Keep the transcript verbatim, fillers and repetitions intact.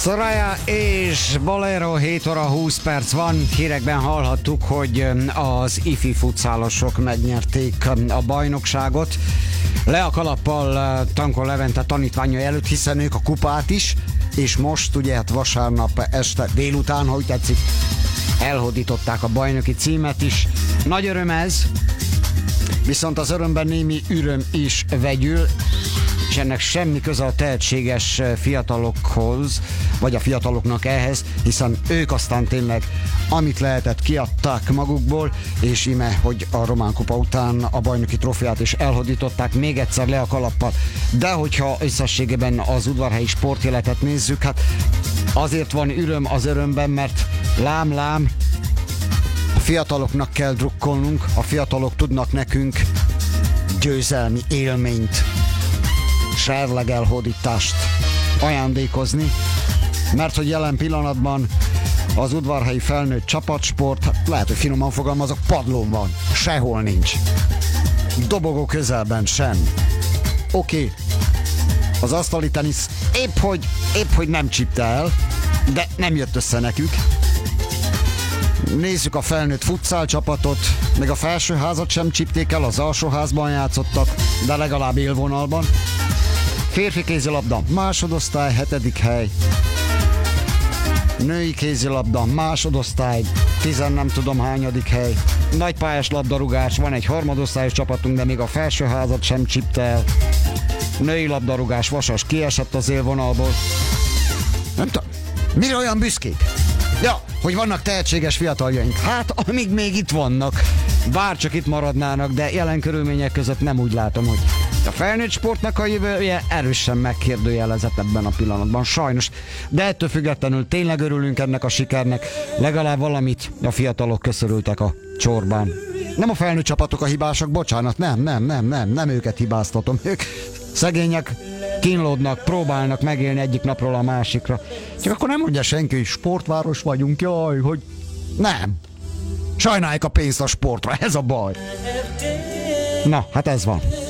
Soraya és Bolero, hét óra húsz perc van. Hírekben hallhattuk, hogy az ifi futszálosok megnyerték a bajnokságot. Le a kalappal Tankol Levente tanítványa előtt, hiszen ők a kupát is, és most ugye hát vasárnap este délután, ha úgy tetszik, elhódították a bajnoki címet is. Nagy öröm ez, viszont az örömben némi üröm is vegyül, és ennek semmi köze a tehetséges fiatalokhoz, vagy a fiataloknak ehhez, hiszen ők aztán tényleg amit lehetett kiadták magukból, és ime, hogy a Román Kupa után a bajnoki trófeát is elhódították még egyszer le a kalappal. De hogyha összességében az udvarhelyi sportéletet nézzük, hát azért van üröm az örömben, mert lám-lám, a fiataloknak kell drukkolnunk, a fiatalok tudnak nekünk győzelmi élményt, serlegelhódítást ajándékozni, mert hogy jelen pillanatban az udvarhelyi felnőtt csapatsport, hát lehet, hogy finoman fogalmazok, padlón van, sehol nincs. Dobogó közelben sem. Oké, okay. Az asztali tenisz épp hogy, épp hogy nem csípte el, de nem jött össze nekük. Nézzük a felnőtt futszál csapatot, még a felsőházat sem csípték el, az alsóházban játszottak, de legalább élvonalban. Férfi kézilabda, másodosztály, hetedik hely. Női kézilabda, másodosztály, tizen nem tudom hányadik hely. Nagypályás labdarúgás, van egy harmadosztályos csapatunk, de még a felsőházat sem csípte el. Női labdarúgás, Vasas kiesett az élvonalból. Nem tudom, mire olyan büszkék? Ja, hogy vannak tehetséges fiataljaink. Hát, amíg még itt vannak, bárcsak itt maradnának, de jelen körülmények között nem úgy látom, hogy a felnőtt sportnak a jövője erősen megkérdőjelezett ebben a pillanatban, sajnos. De ettől függetlenül tényleg örülünk ennek a sikernek, legalább valamit a fiatalok köszörültek a csorbán. Nem a felnőtt csapatok a hibások, bocsánat, nem, nem, nem, nem, nem őket hibáztatom. Ők szegények, kínlódnak, próbálnak megélni egyik napról a másikra. Csak akkor nem mondja senki, hogy sportváros vagyunk, jaj, hogy nem. Sajnáljuk a pénzt a sportra, ez a baj. Na, hát ez van.